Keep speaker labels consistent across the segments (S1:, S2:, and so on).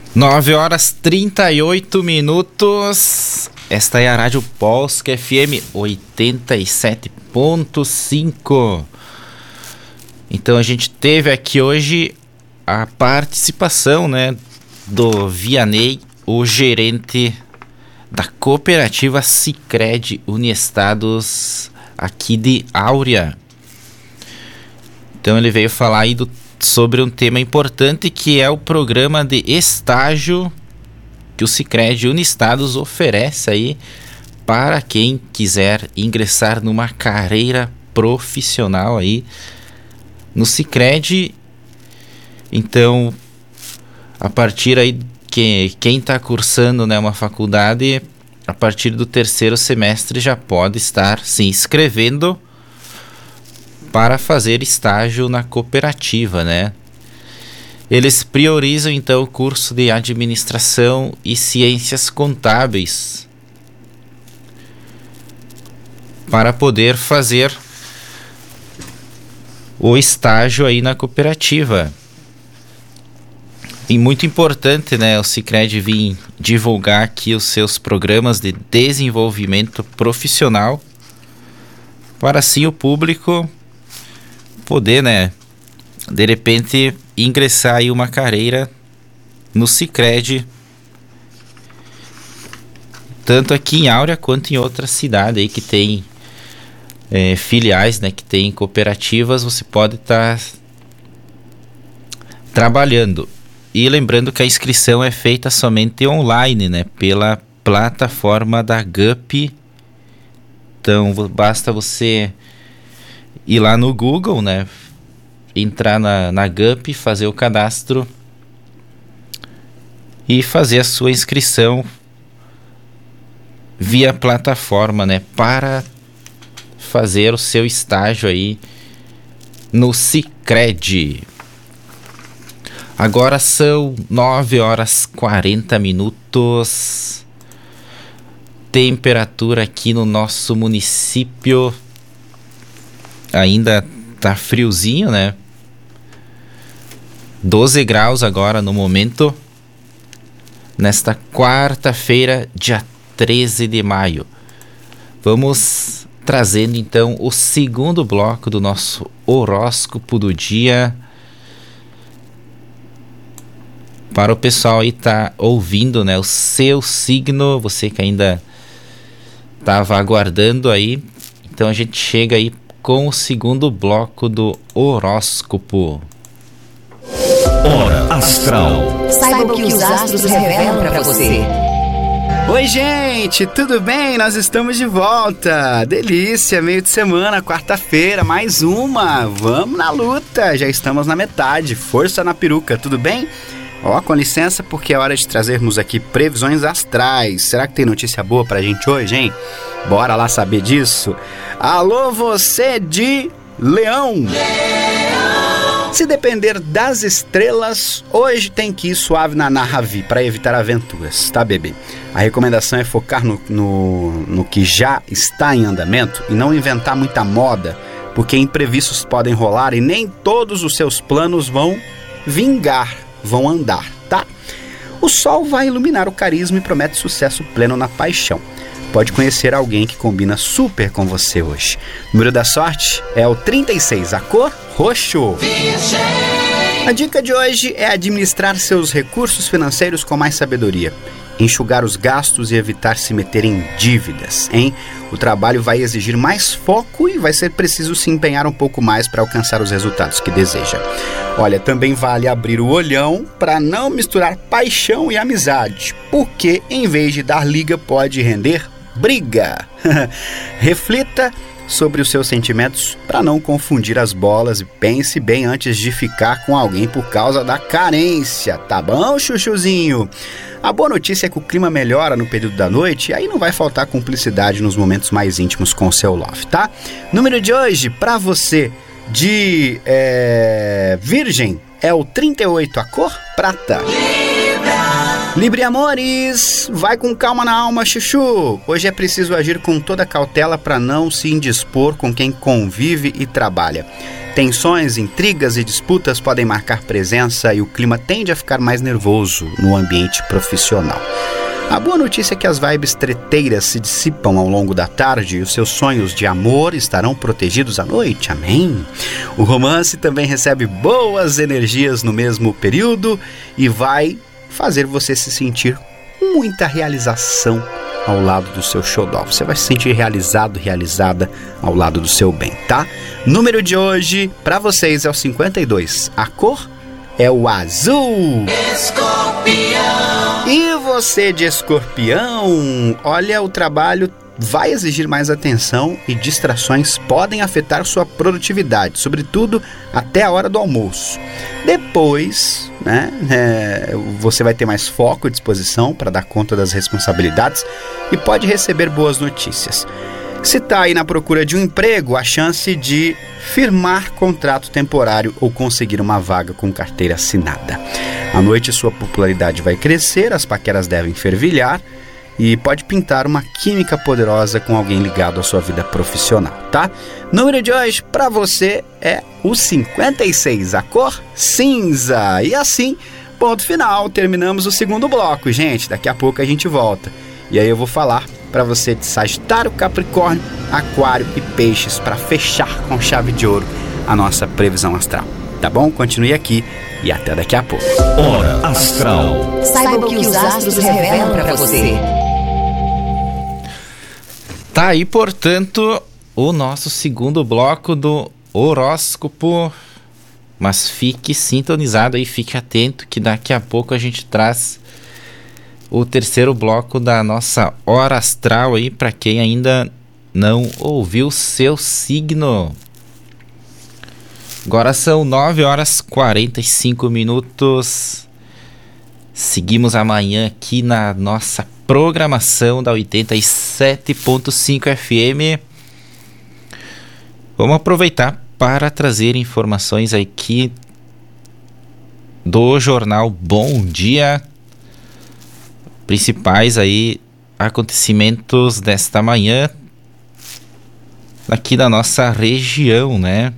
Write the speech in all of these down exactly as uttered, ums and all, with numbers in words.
S1: nove horas trinta e oito minutos. Esta é a Rádio Polska F M oitenta e sete ponto cinco. Então a gente teve aqui hoje a participação, né, do Vianney, o gerente da cooperativa Sicredi Uniestados aqui de Áurea. Então ele veio falar aí do, sobre um tema importante, que é o programa de estágio que o Sicredi Uniestados oferece aí para quem quiser ingressar numa carreira profissional aí no Sicredi. Então, a partir aí que quem está cursando, né, uma faculdade, a partir do terceiro semestre já pode estar se inscrevendo para fazer estágio na cooperativa, né? Eles priorizam então o curso de administração e ciências contábeis para poder fazer o estágio aí na cooperativa. E muito importante, né, o Sicredi vir divulgar aqui os seus programas de desenvolvimento profissional para assim o público poder, né, de repente ingressar aí uma carreira no Sicredi, tanto aqui em Áurea quanto em outra cidade aí que tem é, filiais, né, que tem cooperativas. Você pode estar tá trabalhando. E lembrando que a inscrição é feita somente online, né, pela plataforma da G U P. Então basta você ir lá no Google, né, entrar na, na G U P, fazer o cadastro e fazer a sua inscrição via plataforma, né, para fazer o seu estágio aí no Sicredi. Agora são nove horas e quarenta minutos. Temperatura aqui no nosso município ainda tá friozinho, né? doze graus agora no momento, nesta quarta-feira, dia treze de maio. Vamos trazendo então o segundo bloco do nosso horóscopo do dia para o pessoal aí tá ouvindo, né, o seu signo, você que ainda estava aguardando aí. Então a gente chega aí com o segundo bloco do horóscopo.
S2: Hora Astral.
S3: Saiba o que os astros revelam para você.
S4: Oi, gente, tudo bem? Nós estamos de volta. Delícia, meio de semana, quarta-feira, mais uma. Vamos na luta, já estamos na metade. Força na peruca, tudo bem? Ó, com licença, porque é hora de trazermos aqui previsões astrais. Será que tem notícia boa pra gente hoje, hein? Bora lá saber disso. Alô, você de Leão! Leão! Se depender das estrelas, hoje tem que ir suave na Narravi para evitar aventuras, tá, bebê? A recomendação é focar no, no, no que já está em andamento e não inventar muita moda, porque imprevistos podem rolar e nem todos os seus planos vão vingar, vão andar, tá? O sol vai iluminar o carisma e promete sucesso pleno na paixão. Pode conhecer alguém que combina super com você hoje. O número da sorte é o trinta e seis, a cor roxo. A dica de hoje é administrar seus recursos financeiros com mais sabedoria, enxugar os gastos e evitar se meter em dívidas, hein? O trabalho vai exigir mais foco e vai ser preciso se empenhar um pouco mais para alcançar os resultados que deseja. Olha, também vale abrir o olhão para não misturar paixão e amizade, porque em vez de dar liga pode render briga. Reflita sobre os seus sentimentos para não confundir as bolas e pense bem antes de ficar com alguém por causa da carência, tá bom, chuchuzinho? A boa notícia é que o clima melhora no período da noite e aí não vai faltar cumplicidade nos momentos mais íntimos com o seu love, tá? Número de hoje, para você de é, Virgem, é o trinta e oito, a cor prata. Libre Amores, vai com calma na alma, chuchu. Hoje é preciso agir com toda cautela para não se indispor com quem convive e trabalha. Tensões, intrigas e disputas podem marcar presença e o clima tende a ficar mais nervoso no ambiente profissional. A boa notícia é que as vibes treteiras se dissipam ao longo da tarde e os seus sonhos de amor estarão protegidos à noite, amém? O romance também recebe boas energias no mesmo período e vai fazer você se sentir muita realização ao lado do seu xodó. Você vai se sentir realizado, realizada ao lado do seu bem, tá? Número de hoje para vocês é o cinquenta e dois. A cor é o azul. Escorpião. E você de escorpião, olha, o trabalho vai exigir mais atenção e distrações podem afetar sua produtividade, sobretudo até a hora do almoço. Depois, né, é, você vai ter mais foco e disposição para dar conta das responsabilidades e pode receber boas notícias. Se está aí na procura de um emprego, a chance de firmar contrato temporário ou conseguir uma vaga com carteira assinada. À noite sua popularidade vai crescer, as paqueras devem fervilhar e pode pintar uma química poderosa com alguém ligado à sua vida profissional, tá? Número de hoje para você é o cinquenta e seis, a cor cinza. E assim, ponto final, terminamos o segundo bloco, gente. Daqui a pouco a gente volta. E aí eu vou falar para você de Sagitário, Capricórnio, Aquário e Peixes para fechar com chave de ouro a nossa previsão astral. Tá bom? Continue aqui e até daqui a pouco.
S3: Hora Astral. Saiba o que os astros revelam para você.
S1: Tá aí, portanto, o nosso segundo bloco do horóscopo. Mas fique sintonizado aí, fique atento que daqui a pouco a gente traz o terceiro bloco da nossa hora astral aí para quem ainda não ouviu seu signo. Agora são nove horas e quarenta e cinco minutos. Seguimos amanhã aqui na nossa programação da oitenta e sete ponto cinco F M. Vamos aproveitar para trazer informações aqui do jornal Bom Dia. Principais aí acontecimentos desta manhã aqui na nossa região, né?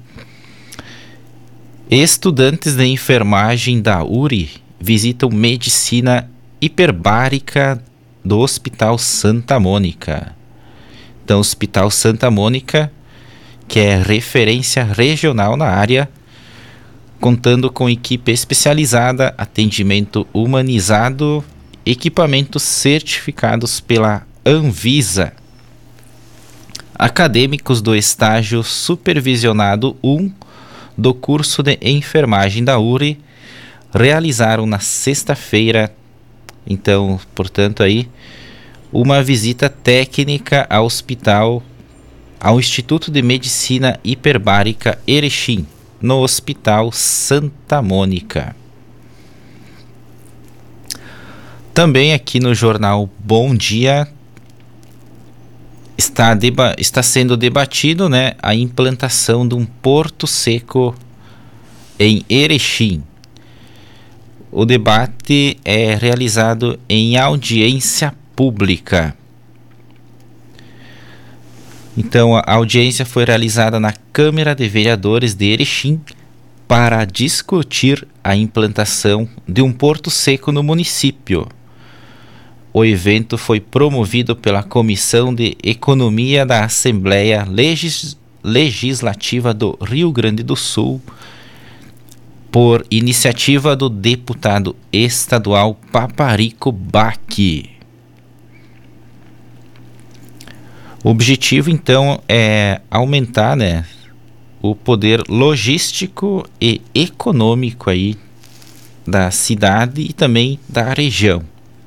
S1: Estudantes de enfermagem da U R I visitam medicina hiperbárica do Hospital Santa Mônica. Então, o Hospital Santa Mônica, que é referência regional na área, contando com equipe especializada, atendimento humanizado, equipamentos certificados pela Anvisa. Acadêmicos do estágio supervisionado um do curso de enfermagem da U R I realizaram na sexta-feira, então, portanto aí, uma visita técnica ao hospital, ao Instituto de Medicina Hiperbárica Erechim, no Hospital Santa Mônica. Também aqui no jornal Bom Dia está, deba- está sendo debatido, né, a implantação de um porto seco em Erechim. O debate é realizado em audiência pública. Então, a audiência foi realizada na Câmara de Vereadores de Erechim para discutir a implantação de um porto seco no município. O evento foi promovido pela Comissão de Economia da Assembleia Legis- Legislativa do Rio Grande do Sul, por iniciativa do deputado estadual Paparico Bacchi. O objetivo, então, é aumentar, né, o poder logístico e econômico aí da cidade e também da região.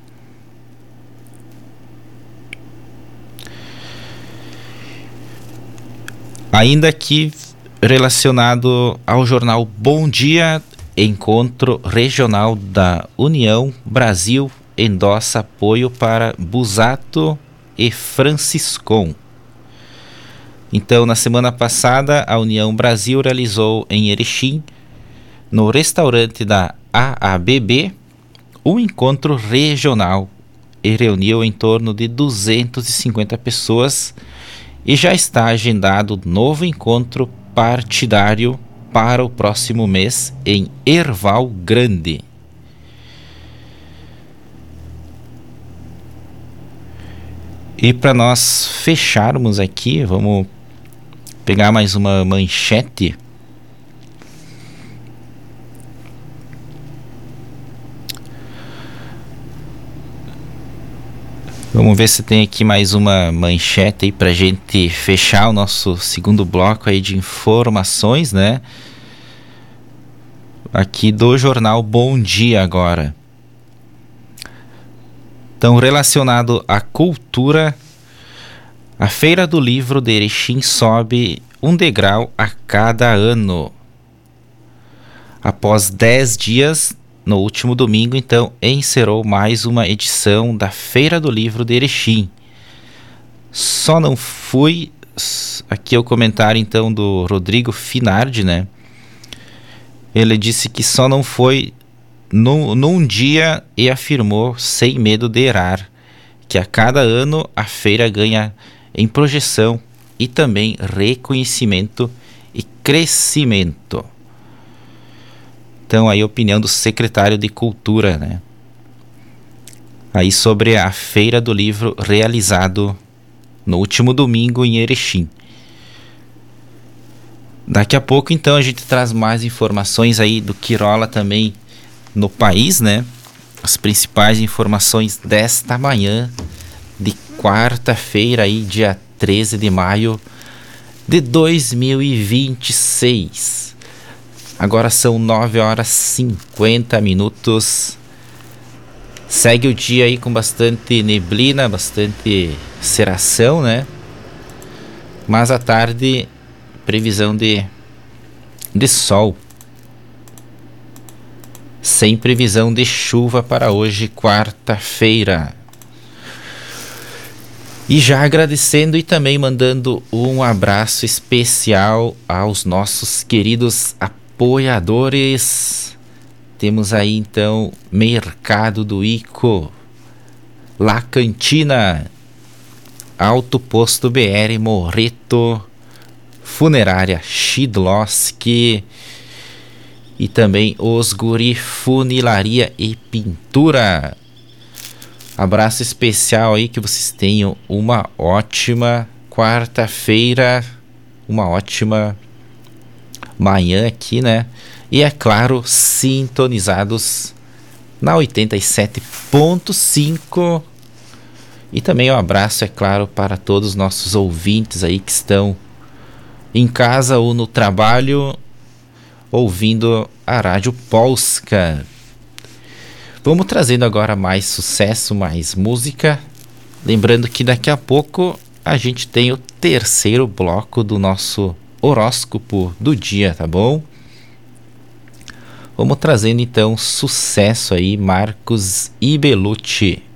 S1: Ainda aqui relacionado ao jornal Bom Dia, encontro regional da União Brasil endossa apoio para Busato e Franciscon. Então, na semana passada, a União Brasil realizou em Erechim, no restaurante da A A B B, um encontro regional e reuniu em torno de duzentas e cinquenta pessoas e já está agendado novo encontro partidário para o próximo mês em Erval Grande. E para nós fecharmos aqui, vamos pegar mais uma manchete. Vamos ver se tem aqui mais uma manchete aí pra gente fechar o nosso segundo bloco aí de informações, né? Aqui do jornal Bom Dia agora. Então, relacionado à cultura, a Feira do Livro de Erechim sobe um degrau a cada ano. Após dez dias, no último domingo, então, encerrou mais uma edição da Feira do Livro de Erechim. Só não fui... Aqui é o comentário, então, do Rodrigo Finardi, né? Ele disse que só não foi num, num dia e afirmou, sem medo de errar, que a cada ano a feira ganha em projeção e também reconhecimento e crescimento. Então, aí a opinião do secretário de Cultura, né? Aí sobre a Feira do Livro realizado no último domingo em Erechim. Daqui a pouco, então, a gente traz mais informações aí do que rola também no país, né? As principais informações desta manhã de quarta-feira, aí, dia treze de maio de dois mil e vinte e seis. Agora são nove horas e cinquenta minutos. Segue o dia aí com bastante neblina, bastante cerração, né? Mas à tarde, previsão de, de sol. Sem previsão de chuva para hoje, quarta-feira. E já agradecendo e também mandando um abraço especial aos nossos queridos apoiadores. Temos aí então Mercado do Ico, La Cantina, Auto Posto B R Morreto, Funerária Shidlowski e também Os Guri Funilaria e Pintura. Abraço especial aí, que vocês tenham uma ótima quarta-feira, uma ótima manhã aqui, né? E é claro, sintonizados na oitenta e sete ponto cinco. E também um abraço, é claro, para todos os nossos ouvintes aí que estão em casa ou no trabalho ouvindo a Rádio Polska. Vamos trazendo agora mais sucesso, mais música. Lembrando que daqui a pouco a gente tem o terceiro bloco do nosso horóscopo do dia, tá bom? Vamos trazendo então sucesso aí, Marcos e Belucci.